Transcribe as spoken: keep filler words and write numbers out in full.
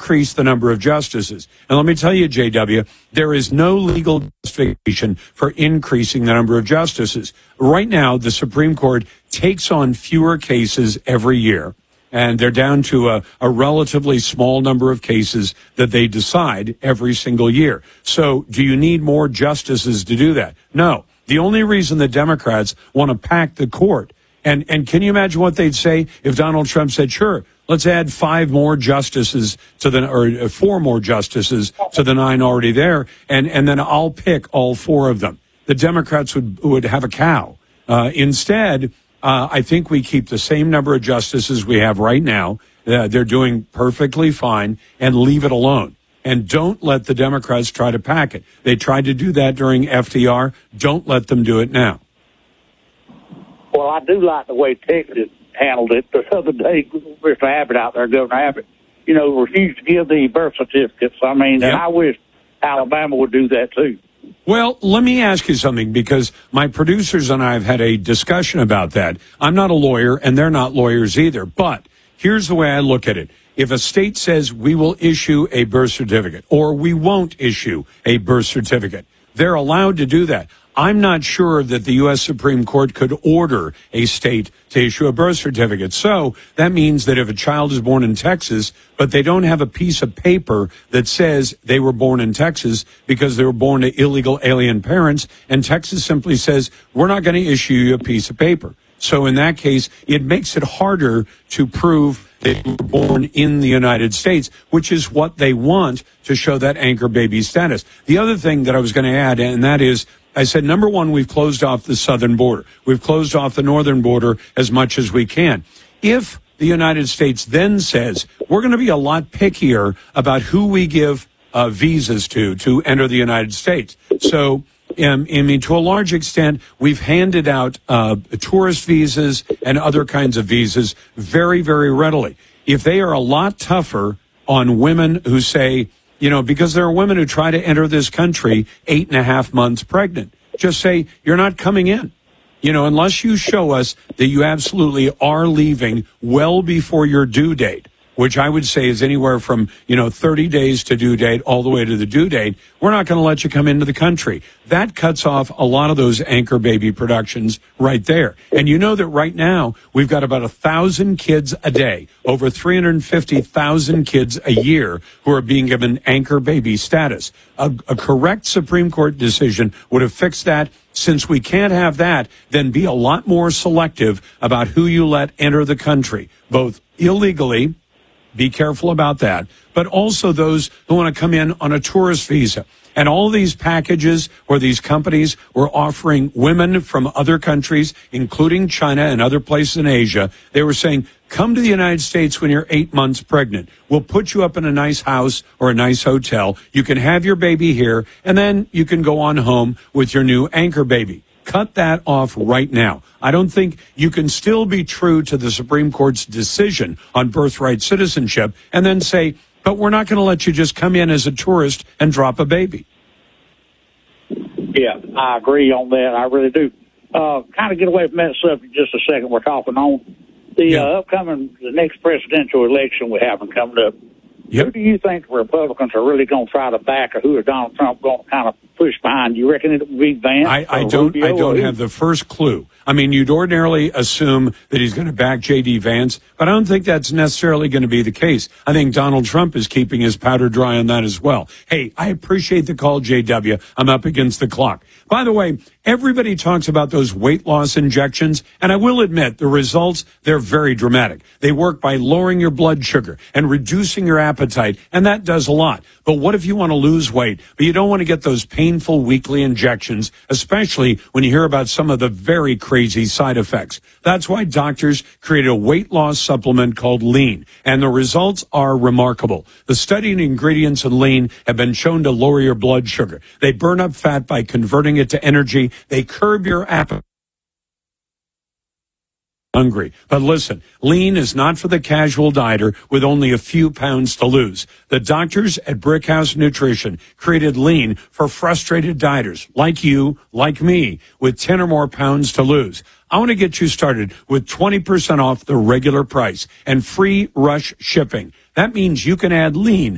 increase the number of justices. And let me tell you, J W, there is no legal justification for increasing the number of justices. Right now, the Supreme Court takes on fewer cases every year, and they're down to a, a relatively small number of cases that they decide every single year. So do you need more justices to do that? No. The only reason the Democrats want to pack the court, and, and can you imagine what they'd say if Donald Trump said, sure, let's add five more justices to the, or four more justices to the nine already there, and, and then I'll pick all four of them. The Democrats would, would have a cow. Uh, instead, uh, I think we keep the same number of justices we have right now. Uh, they're doing perfectly fine, and leave it alone. And don't let the Democrats try to pack it. They tried to do that during F D R. Don't let them do it now. Well, I do like the way Texas handled it. The other day, Mister Abbott out there, Governor Abbott, you know, refused to give the birth certificates. I mean, yep. And I wish Alabama would do that too. Well, let me ask you something, because my producers and I have had a discussion about that. I'm not a lawyer, and they're not lawyers either. But here's the way I look at it. If a state says we will issue a birth certificate or we won't issue a birth certificate, they're allowed to do that. I'm not sure that the U S Supreme Court could order a state to issue a birth certificate. So that means that if a child is born in Texas, but they don't have a piece of paper that says they were born in Texas because they were born to illegal alien parents, and Texas simply says, we're not going to issue you a piece of paper. So in that case, it makes it harder to prove that you were born in the United States, which is what they want to show that anchor baby status. The other thing that I was going to add, and that is, I said, number one, we've closed off the southern border. We've closed off the northern border as much as we can. If the United States then says, we're going to be a lot pickier about who we give uh, visas to, to enter the United States. So, Um, I mean, to a large extent, we've handed out uh, tourist visas and other kinds of visas very, very readily. If they are a lot tougher on women who say, you know, because there are women who try to enter this country eight and a half months pregnant, just say, you're not coming in. You know, unless you show us that you absolutely are leaving well before your due date, which I would say is anywhere from, you know, thirty days to due date all the way to the due date, we're not going to let you come into the country. That cuts off a lot of those anchor baby productions right there. And you know that right now we've got about a thousand kids a day, over three hundred fifty thousand kids a year who are being given anchor baby status. A, a correct Supreme Court decision would have fixed that. Since we can't have that, then be a lot more selective about who you let enter the country, both illegally. Be careful about that. But also those who want to come in on a tourist visa. And all these packages where these companies were offering women from other countries, including China and other places in Asia, they were saying, come to the United States when you're eight months pregnant. We'll put you up in a nice house or a nice hotel. You can have your baby here, and then you can go on home with your new anchor baby. Cut that off right now. I don't think you can still be true to the Supreme Court's decision on birthright citizenship and then say, but we're not going to let you just come in as a tourist and drop a baby. Yeah, I agree on that. I really do. Uh, kind of get away from that subject just a second. We're talking on the yeah. uh, upcoming, the next presidential election we have coming up. Yep. Who do you think the Republicans are really going to try to back, or who is Donald Trump going to kind of push behind? You reckon it will be Vance? I, I don't. Rubio, I don't have the first clue. I mean, you'd ordinarily assume that he's going to back J D. Vance, but I don't think that's necessarily going to be the case. I think Donald Trump is keeping his powder dry on that as well. Hey, I appreciate the call, J W. I'm up against the clock. By the way, everybody talks about those weight loss injections, and I will admit the results, they're very dramatic. They work by lowering your blood sugar and reducing your appetite, and that does a lot. But what if you want to lose weight, but you don't want to get those painful weekly injections, especially when you hear about some of the very crazy side effects? That's why doctors created a weight loss supplement called Lean, and the results are remarkable. The studied ingredients in Lean have been shown to lower your blood sugar. They burn up fat by converting it to energy. They curb your appetite. Hungry. But listen, Lean is not for the casual dieter with only a few pounds to lose. The doctors at Brickhouse Nutrition created Lean for frustrated dieters like you, like me, with ten or more pounds to lose. I want to get you started with twenty percent off the regular price and free rush shipping. That means you can add Lean